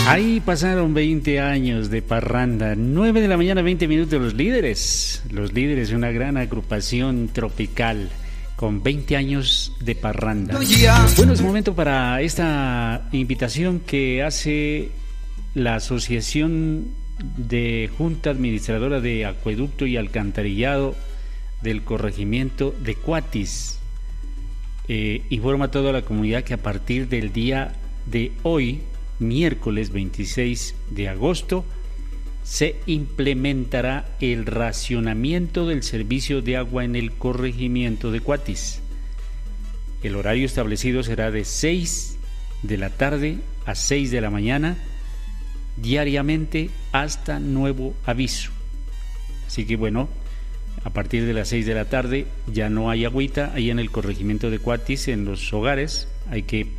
Ahí pasaron 20 años de parranda. 9 de la mañana, 20 minutos. Los líderes, una gran agrupación tropical con 20 años de parranda. Bueno, es momento para esta invitación que hace la Asociación de Junta Administradora de Acueducto y Alcantarillado del Corregimiento de Cuatis. Informa a toda la comunidad que a partir del día de hoy, miércoles 26 de agosto, se implementará el racionamiento del servicio de agua en el corregimiento de Cuatis. El horario establecido será de 6 de la tarde a 6 de la mañana, diariamente hasta nuevo aviso. Así que bueno, a partir de las 6 de la tarde ya no hay agüita ahí en el corregimiento de Cuatis, en los hogares. Hay que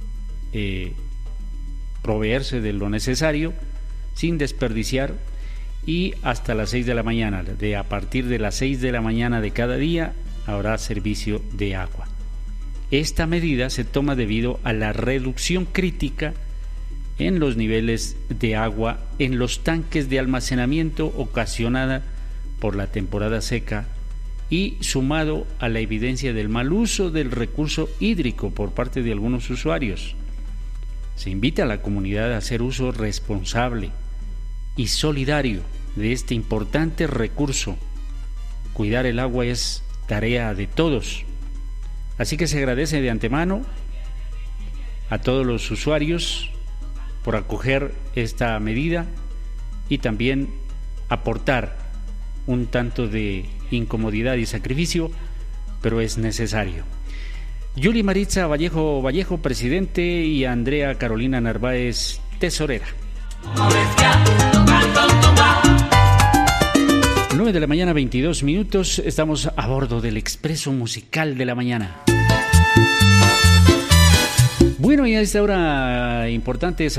proveerse de lo necesario sin desperdiciar, y hasta las 6 de la mañana, a partir de las 6 de la mañana de cada día habrá servicio de agua. Esta medida se toma debido a la reducción crítica en los niveles de agua en los tanques de almacenamiento ocasionada por la temporada seca, y sumado a la evidencia del mal uso del recurso hídrico por parte de algunos usuarios. Se invita a la comunidad a hacer uso responsable y solidario de este importante recurso. Cuidar el agua es tarea de todos. Así que se agradece de antemano a todos los usuarios por acoger esta medida y también aportar un tanto de incomodidad y sacrificio, pero es necesario. Yuli Maritza Vallejo, presidente, y Andrea Carolina Narváez, tesorera. 9 de la mañana, 22 minutos. Estamos a bordo del Expreso Musical de la Mañana. Bueno, y a esta hora importante